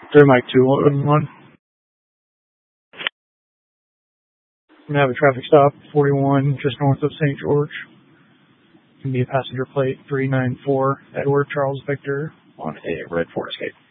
3 Mike 211. I'm going to have a traffic stop, 41, just north of St. George. It's going to be a passenger plate 394 Edward Charles Victor on a red Ford Escape.